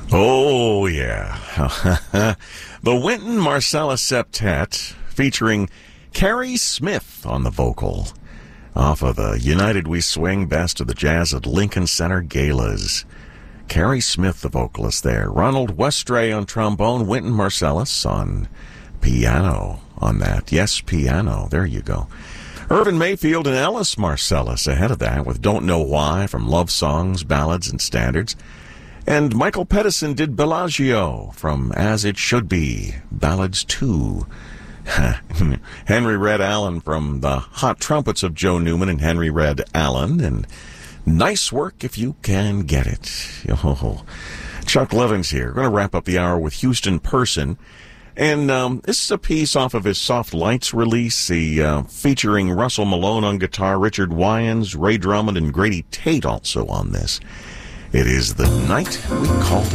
Oh, yeah. The Wynton Marsalis Septet featuring Carrie Smith on the vocal off of the United We Swing Best of the Jazz at Lincoln Center Galas. Carrie Smith, the vocalist there. Ronald Westray on trombone. Wynton Marsalis on piano on that. Yes, piano. There you go. Irvin Mayfield and Ellis Marsalis ahead of that with Don't Know Why from Love Songs, Ballads, and Standards. And Michael Pedersen did Bellagio from As It Should Be, Ballads 2. Henry Red Allen from the Hot Trumpets of Joe Newman and Henry Red Allen. And Nice Work If You Can Get It. Oh, Chuck Levins here. We're going to wrap up the hour with Houston Person. And this is a piece off of his Soft Lights release, featuring Russell Malone on guitar, Richard Wyans, Ray Drummond, and Grady Tate also on this. It is The Night We Called It